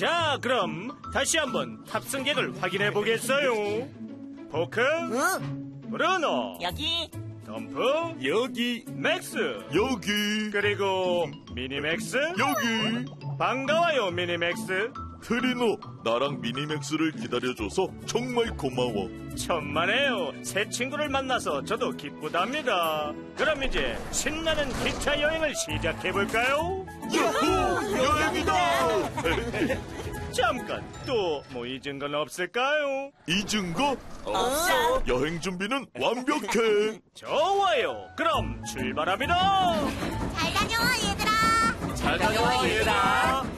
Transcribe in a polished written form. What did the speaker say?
자, 그럼 다시 한번 탑승객을 확인해 보겠어요. 포크, 응? 브루노, 여기. 덤프, 여기, 맥스, 여기, 그리고 미니맥스. 여기. 반가워요, 미니맥스. 트리노, 나랑 미니맥스를 기다려줘서 정말 고마워. 천만에요. 새 친구를 만나서 저도 기쁘답니다. 그럼 이제 신나는 기차 여행을 시작해볼까요? 야호! 여행이다! 잠깐, 또 뭐 잊은 건 없을까요? 잊은 거? 없어. 여행 준비는 완벽해. 좋아요. 그럼 출발합니다. 잘 다녀와 얘들아. 잘 다녀와, 얘들아.